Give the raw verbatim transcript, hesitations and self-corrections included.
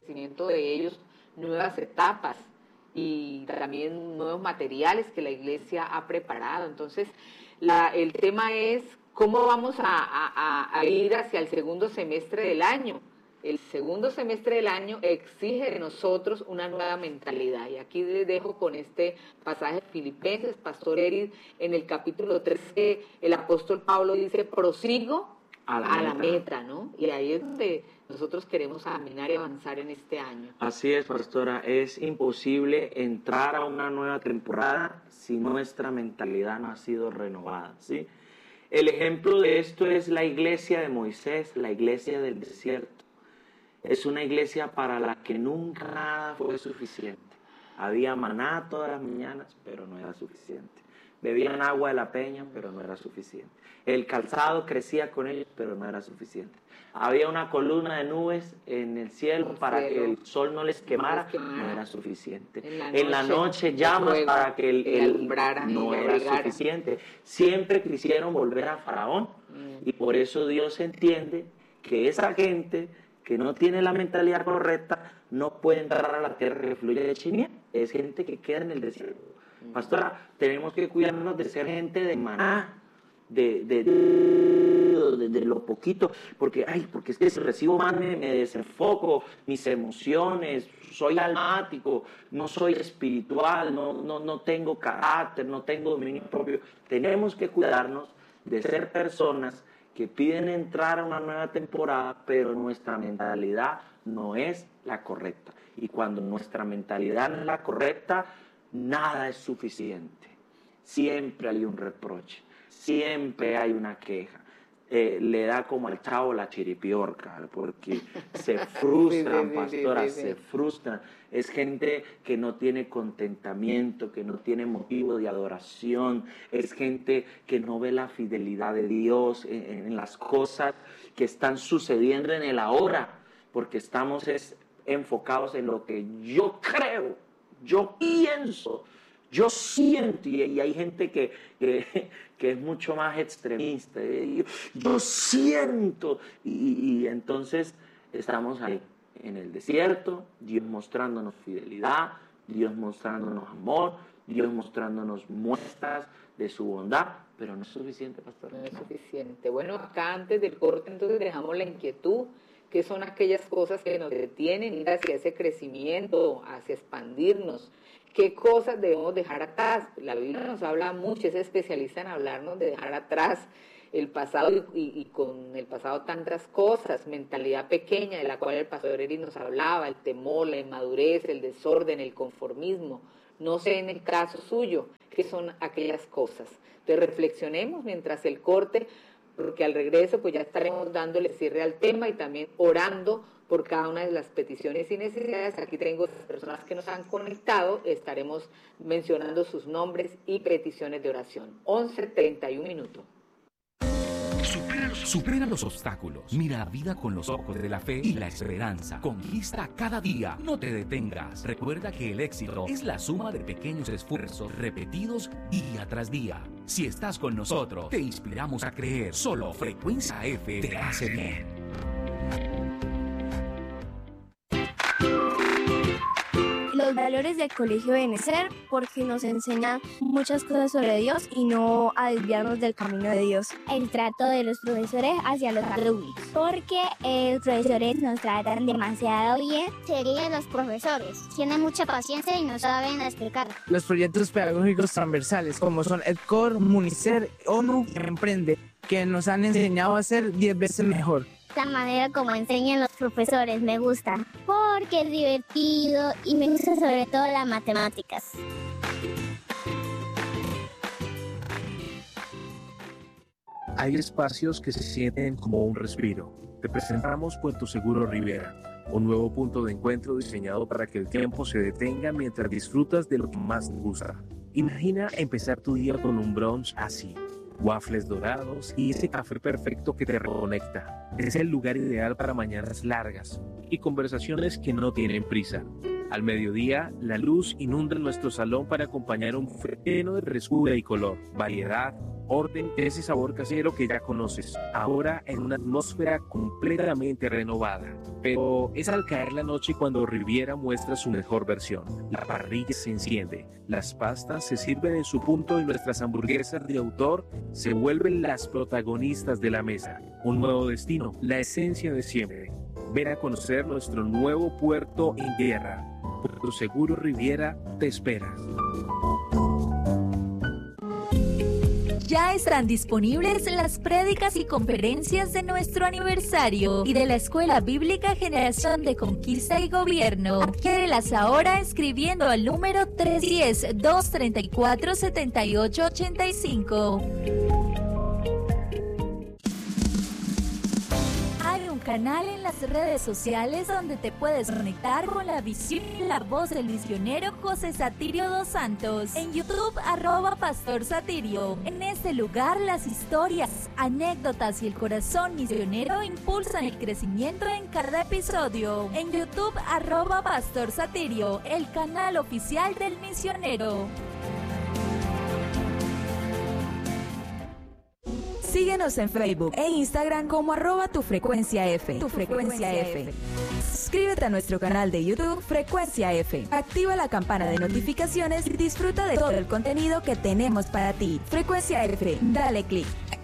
crecimiento de ellos nuevas etapas y también nuevos materiales que la iglesia ha preparado. Entonces, la, el tema es cómo vamos a, a, a ir hacia el segundo semestre del año. El segundo semestre del año exige de nosotros una nueva mentalidad. Y aquí les dejo con este pasaje de Filipenses, Pastor Eric, en el capítulo tres, el apóstol Pablo dice, prosigo a la, a la meta, ¿no? Y ahí es donde nosotros queremos caminar y avanzar en este año. Así es, pastora, es imposible entrar a una nueva temporada si nuestra mentalidad no ha sido renovada, ¿sí? El ejemplo de esto es la iglesia de Moisés, la iglesia del desierto. Es una iglesia para la que nunca nada fue suficiente. Había maná todas las mañanas, pero no era suficiente. Bebían agua de la peña, pero no era suficiente. El calzado crecía con ellos, pero no era suficiente. Había una columna de nubes en el cielo para que el sol no les quemara, no era suficiente. En la noche, en la noche llamas para que el, el no era suficiente. Siempre quisieron volver a Faraón. Y por eso Dios entiende que esa gente que no tiene la mentalidad correcta no puede entrar a la tierra que fluye de Chiniá. Es gente que queda en el desierto. Pastora, tenemos que cuidarnos de ser gente de maná, de, de, de, de lo poquito, porque, ay, porque es que si recibo más me, me desenfoco, mis emociones, soy almático, no soy espiritual, no, no, no tengo carácter, no tengo dominio propio. Tenemos que cuidarnos de ser personas que piden entrar a una nueva temporada, pero nuestra mentalidad no es la correcta. Y cuando nuestra mentalidad no es la correcta, nada es suficiente. Siempre hay un reproche, siempre hay una queja. Eh, le da como al chavo la chiripiorca, porque se frustran, pastoras, se frustran. Es gente que no tiene contentamiento, que no tiene motivo de adoración. Es gente que no ve la fidelidad de Dios en, en las cosas que están sucediendo en el ahora, porque estamos es, enfocados en lo que yo creo, yo pienso, yo siento, y, y hay gente que, que, que es mucho más extremista. Yo, yo siento, y, y entonces estamos ahí, en el desierto, Dios mostrándonos fidelidad, Dios mostrándonos amor, Dios mostrándonos muestras de su bondad, pero no es suficiente, pastor. No es suficiente. Bueno, acá antes del corte entonces dejamos la inquietud, que son aquellas cosas que nos detienen ir hacia ese crecimiento, hacia expandirnos. ¿Qué cosas debemos dejar atrás? La Biblia nos habla mucho, es especialista en hablarnos de dejar atrás el pasado y, y, y con el pasado tantas cosas, mentalidad pequeña de la cual el pastor Eri nos hablaba, el temor, la inmadurez, el desorden, el conformismo. No sé en el caso suyo qué son aquellas cosas. Entonces reflexionemos mientras el corte, porque al regreso pues ya estaremos dándole cierre al tema y también orando por cada una de las peticiones y necesidades. Aquí tengo personas que nos han conectado, estaremos mencionando sus nombres y peticiones de oración. once treinta y un minutos. Supera los, supera los obstáculos. Mira la vida con los ojos de la fe y la esperanza. Conquista cada día. No te detengas. Recuerda que el éxito es la suma de pequeños esfuerzos repetidos día tras día. Si estás con nosotros, te inspiramos a creer. Solo Frecuencia F te hace bien. Los valores del colegio deben ser porque nos enseñan muchas cosas sobre Dios y no a desviarnos del camino de Dios. El trato de los profesores hacia los alumnos, porque eh, los profesores nos tratan demasiado bien. Serían los profesores, tienen mucha paciencia y nos saben explicar. Los proyectos pedagógicos transversales como son EdCor, Municer, ONU, Emprende, que nos han enseñado a ser diez veces mejor. La manera como enseñan los profesores me gusta, porque es divertido y me gusta sobre todo las matemáticas. Hay espacios que se sienten como un respiro. Te presentamos Puerto Seguro Rivera, un nuevo punto de encuentro diseñado para que el tiempo se detenga mientras disfrutas de lo que más te gusta. Imagina empezar tu día con un brunch así. Waffles dorados y ese café perfecto que te reconecta. Es el lugar ideal para mañanas largas y conversaciones que no tienen prisa. Al mediodía, la luz inunda nuestro salón para acompañar un buffet lleno de frescura y color, variedad orden, ese sabor casero que ya conoces, ahora en una atmósfera completamente renovada. Pero es al caer la noche cuando Riviera muestra su mejor versión. La parrilla se enciende, las pastas se sirven en su punto y nuestras hamburguesas de autor se vuelven las protagonistas de la mesa. Un nuevo destino, la esencia de siempre. Ven a conocer nuestro nuevo puerto en tierra. Puerto Seguro Riviera te espera. Ya están disponibles las prédicas y conferencias de nuestro aniversario y de la Escuela Bíblica Generación de Conquista y Gobierno. Adquiérelas ahora escribiendo al número tres uno cero, dos tres cuatro, siete ocho ocho cinco. Canal en las redes sociales donde te puedes conectar con la visión y la voz del misionero José Satirio dos Santos. En YouTube, arroba Pastor Satirio. En este lugar, las historias, anécdotas y el corazón misionero impulsan el crecimiento en cada episodio. En YouTube, arroba Pastor Satirio, el canal oficial del misionero. Síguenos en Facebook e Instagram como arroba tu frecuencia F. Tu frecuencia F. Suscríbete a nuestro canal de YouTube Frecuencia F. Activa la campana de notificaciones y disfruta de todo el contenido que tenemos para ti. Frecuencia F. Dale clic.